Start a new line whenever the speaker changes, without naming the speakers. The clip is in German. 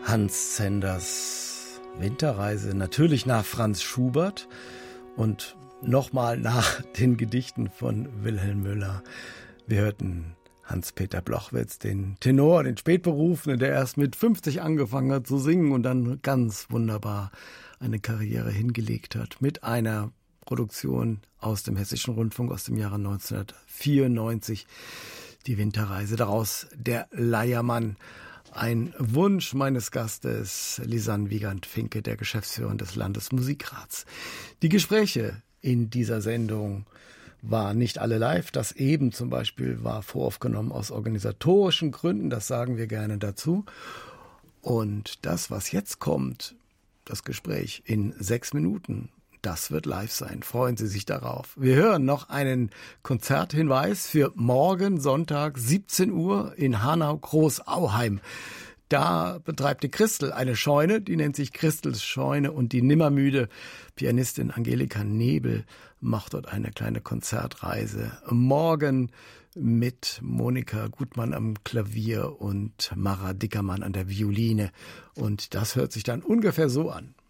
Hans Zenders Winterreise, natürlich nach Franz Schubert und nochmal nach den Gedichten von Wilhelm Müller. Wir hörten Hans-Peter Blochwitz, den Tenor, den Spätberufenen, der erst mit 50 angefangen hat zu singen und dann ganz wunderbar eine Karriere hingelegt hat mit einer Produktion aus dem Hessischen Rundfunk aus dem Jahre 1994, die Winterreise, daraus der Leiermann. Ein Wunsch meines Gastes, Lisanne Wiegand-Finke, der Geschäftsführerin des Landesmusikrats. Die Gespräche in dieser Sendung waren nicht alle live. Das eben zum Beispiel war voraufgenommen aus organisatorischen Gründen, das sagen wir gerne dazu. Und das, was jetzt kommt, das Gespräch in 6 Minuten, das wird live sein. Freuen Sie sich darauf. Wir hören noch einen Konzerthinweis für morgen Sonntag 17 Uhr in Hanau-Großauheim. Da betreibt die Christel eine Scheune, die nennt sich Christels Scheune, und die nimmermüde Pianistin Angelika Nebel macht dort eine kleine Konzertreise. Morgen mit Monika Gutmann am Klavier und Mara Dickermann an der Violine. Und das hört sich dann ungefähr so an.